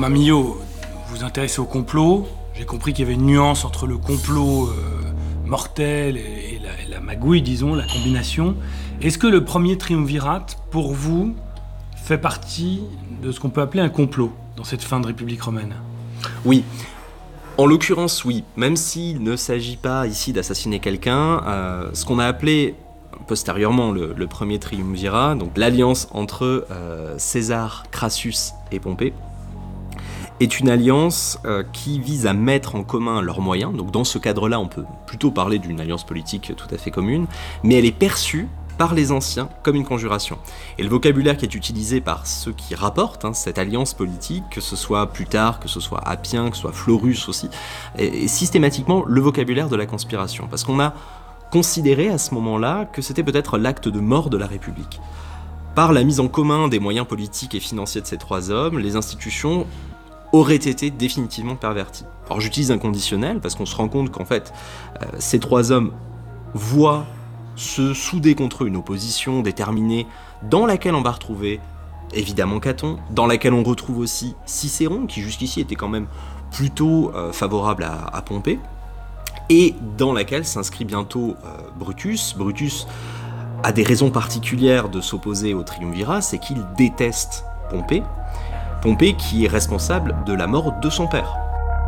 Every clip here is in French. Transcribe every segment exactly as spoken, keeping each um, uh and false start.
Romain Milhaud, vous vous intéressez au complot. J'ai compris qu'il y avait une nuance entre le complot euh, mortel et, et, la, et la magouille, disons, la combination. Est-ce que le premier triumvirat, pour vous, fait partie de ce qu'on peut appeler un complot dans cette fin de République romaine ? Oui. En l'occurrence, oui. Même s'il ne s'agit pas ici d'assassiner quelqu'un, euh, ce qu'on a appelé postérieurement le, le premier triumvirat, donc l'alliance entre euh, César, Crassus et Pompée, est une alliance euh, qui vise à mettre en commun leurs moyens. Donc dans ce cadre-là, on peut plutôt parler d'une alliance politique tout à fait commune, mais elle est perçue par les anciens comme une conjuration. Et le vocabulaire qui est utilisé par ceux qui rapportent hein, cette alliance politique, que ce soit Plutarque, que ce soit Appien, que ce soit Florus aussi, est, est systématiquement le vocabulaire de la conspiration. Parce qu'on a considéré à ce moment-là que c'était peut-être l'acte de mort de la République. Par la mise en commun des moyens politiques et financiers de ces trois hommes, les institutions auraient été définitivement perverties. Alors j'utilise un conditionnel parce qu'on se rend compte qu'en fait, euh, ces trois hommes voient se souder contre eux une opposition déterminée dans laquelle on va retrouver évidemment Caton, dans laquelle on retrouve aussi Cicéron, qui jusqu'ici était quand même plutôt euh, favorable à, à Pompée, et dans laquelle s'inscrit bientôt euh, Brutus. Brutus a des raisons particulières de s'opposer au triumvirat, c'est qu'il déteste Pompée, Pompée qui est responsable de la mort de son père.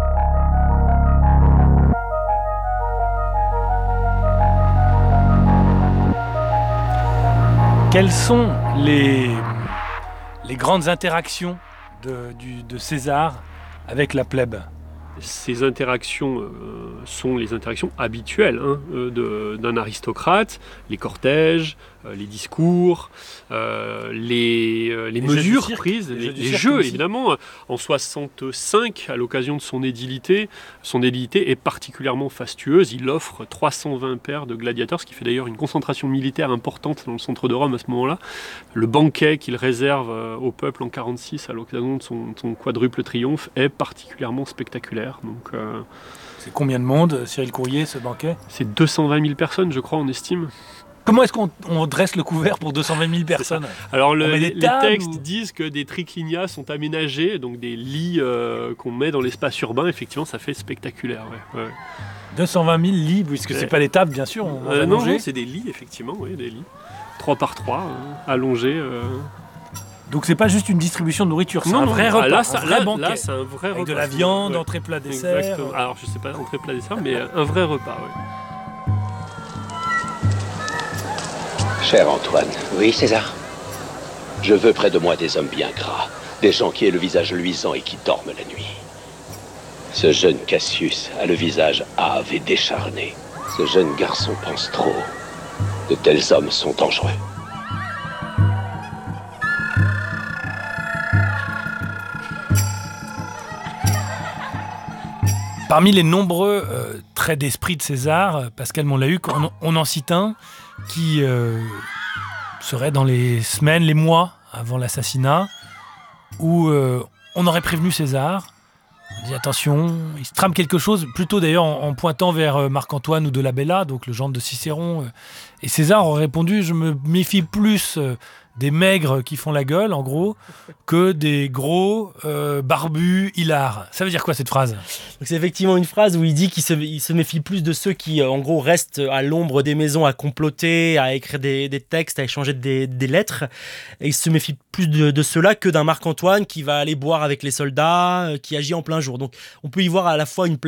Quelles sont les, les grandes interactions de, du, de César avec la plèbe ? Ces interactions euh, sont les interactions habituelles hein, de, d'un aristocrate, les cortèges, euh, les discours, euh, les, euh, les, les mesures prises, les, les jeux évidemment. En soixante-cinq, à l'occasion de son édilité, son édilité est particulièrement fastueuse. Il offre trois cent vingt paires de gladiateurs, ce qui fait d'ailleurs une concentration militaire importante dans le centre de Rome à ce moment-là. Le banquet qu'il réserve au peuple en quarante-six à l'occasion de son, de son quadruple triomphe est particulièrement spectaculaire. Donc, euh, c'est combien de monde, Cyril Courrier, ce banquet ? C'est deux cent vingt mille personnes, je crois, on estime. Comment est-ce qu'on on dresse le couvert pour deux cent vingt mille personnes ? Alors, le, les, les textes ou... disent que des triclinias sont aménagés, donc des lits euh, qu'on met dans l'espace urbain. Effectivement, ça fait spectaculaire. Ouais, ouais. deux cent vingt mille lits, puisque ouais. c'est pas des tables, bien sûr. On euh, non, non, c'est des lits, effectivement, oui, des lits. trois par trois, euh, allongés. Euh... Donc c'est pas juste une distribution de nourriture, c'est non, un non, vrai repas, là, un ça, vrai là, banquet. Là, c'est un vrai avec repas. de la viande, ouais. entrée, plat, dessert. Exactement. Alors je sais pas, entrée, plat, dessert, mais un vrai repas, oui. Cher Antoine. Oui, César. Je veux près de moi des hommes bien gras, des gens qui aient le visage luisant et qui dorment la nuit. Ce jeune Cassius a le visage hâve et décharné. Ce jeune garçon pense trop. De tels hommes sont dangereux. Parmi les nombreux euh, traits d'esprit de César, Pascal Monlahuc, on, on en cite un qui euh, serait dans les semaines, les mois avant l'assassinat, où euh, on aurait prévenu César, on dit attention, il se trame quelque chose, plutôt d'ailleurs en, en pointant vers Marc-Antoine ou de la Bella, donc le gendre de Cicéron. Euh, et César aurait répondu, je me méfie plus euh, des maigres qui font la gueule, en gros, que des gros, euh, barbus, hilars. Ça veut dire quoi, cette phrase ? Donc c'est effectivement une phrase où il dit qu'il se, il se méfie plus de ceux qui, en gros, restent à l'ombre des maisons à comploter, à écrire des, des textes, à échanger des, des lettres. Et il se méfie plus de, de ceux-là que d'un Marc-Antoine qui va aller boire avec les soldats, qui agit en plein jour. Donc on peut y voir à la fois une